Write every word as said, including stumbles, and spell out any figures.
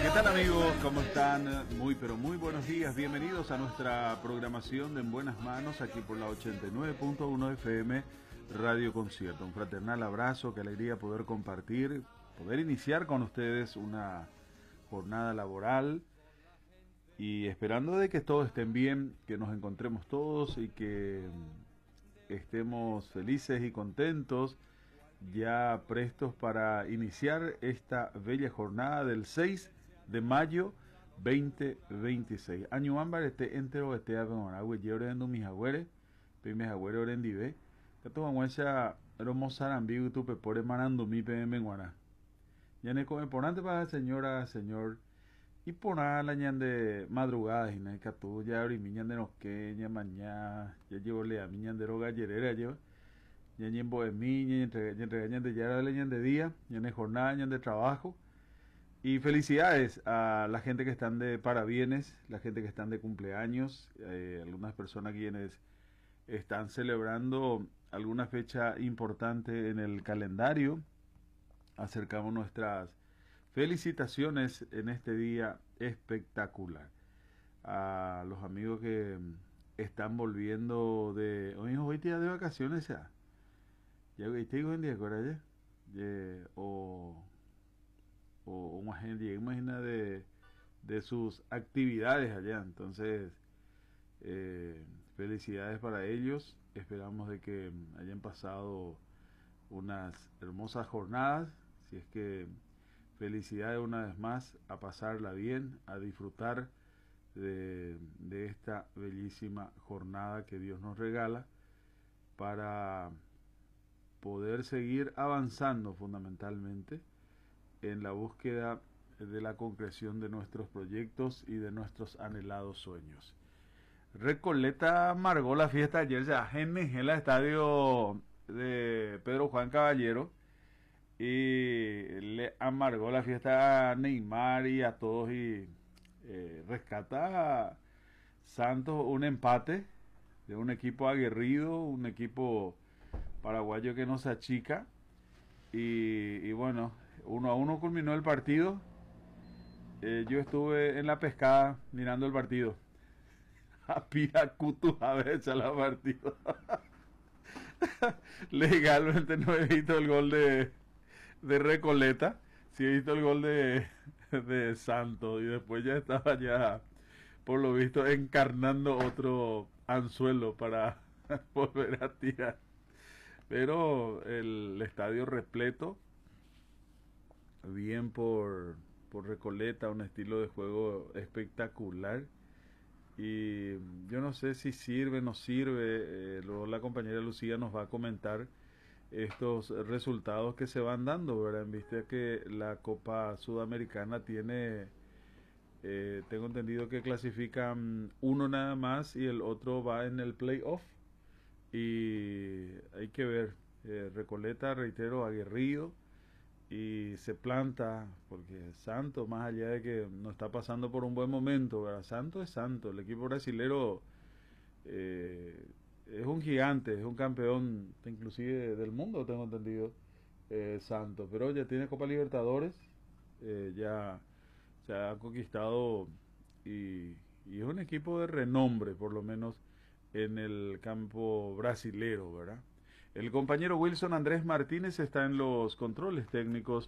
¿qué tal amigos? ¿Cómo están? Muy pero muy buenos días. Bienvenidos a nuestra programación de En Buenas Manos aquí por la ochenta y nueve punto uno F M Radio Concierto. Un fraternal abrazo, qué alegría poder compartir, poder iniciar con ustedes una jornada laboral y esperando de que todos estén bien, que nos encontremos todos y que estemos felices y contentos, ya prestos para iniciar esta bella jornada del seis de mayo veinte veintiséis. Año ámbar este entero este agua llevo en mis agüeres, mis agüeres en dive. Que tu aguancha hermosa ambigu tu pepore manando mi pm en guaná. Ya ne come ponante para señora, señor. Y por nada la ñan de madrugada, y na que tú ya abrí mi ñan de nosqueña mañana, ya llevo le a mi ñan de roga gallerera lleva. Ya ñen bohemí, ya entre ñan de ya la ñan de día, ya ne jornada, ñan de trabajo. Y felicidades a la gente que están de parabienes, la gente que están de cumpleaños, eh, algunas personas quienes están celebrando alguna fecha importante en el calendario. Acercamos nuestras felicitaciones en este día espectacular. A los amigos que están volviendo de... Hoy hoy día de vacaciones ya. Ya estoy en día ahora ya. O... o una gente, imagina de, de sus actividades allá. Entonces, eh, felicidades para ellos. Esperamos de que hayan pasado unas hermosas jornadas. Si es que felicidades una vez más, a pasarla bien, a disfrutar de, de esta bellísima jornada que Dios nos regala para poder seguir avanzando fundamentalmente en la búsqueda de la concreción de nuestros proyectos y de nuestros anhelados sueños. Recoleta amargó la fiesta ayer, ya en el estadio de Pedro Juan Caballero, y le amargó la fiesta a Neymar y a todos, y eh, rescata a Santos un empate de un equipo aguerrido, un equipo paraguayo que no se achica. Y, y bueno, uno a uno culminó el partido. Eh, yo estuve en la pescada mirando el partido. A Piracutu a ver la partido. Legalmente no he visto el gol de, de Recoleta. Sí he visto el gol de, de Santos. Y después ya estaba ya, por lo visto, encarnando otro anzuelo para volver a tirar. Pero el estadio repleto, bien por, por Recoleta, un estilo de juego espectacular. Y yo no sé si sirve o no sirve, eh, luego la compañera Lucía nos va a comentar estos resultados que se van dando, ¿verdad? En vista que la Copa Sudamericana tiene, eh, tengo entendido que clasifican uno nada más y el otro va en el playoff. Y hay que ver, eh, Recoleta, reitero, aguerrido y se planta, porque Santos, más allá de que no está pasando por un buen momento, ¿verdad? Santos es Santos, el equipo brasilero eh, es un gigante, es un campeón inclusive del mundo, tengo entendido, eh, Santos, pero ya tiene Copa Libertadores, eh, ya se ha conquistado y, y es un equipo de renombre, por lo menos en el campo brasilero, ¿verdad? El compañero Wilson Andrés Martínez está en los controles técnicos